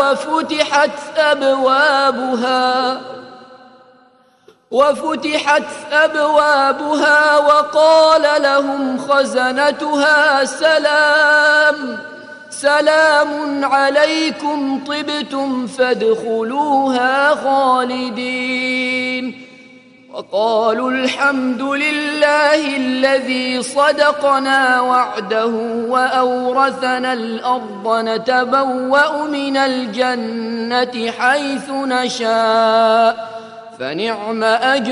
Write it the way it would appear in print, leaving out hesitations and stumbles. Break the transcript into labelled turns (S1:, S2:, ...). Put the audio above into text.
S1: وفتحت أبوابها وقال لهم خزنتها سلام عليكم طبتم فادخلوها خالدين. وقالوا الحمد لله الذي صدقنا وعده وأورثنا الأرض نتبوأ من الجنة حيث نشاء فنعم أجر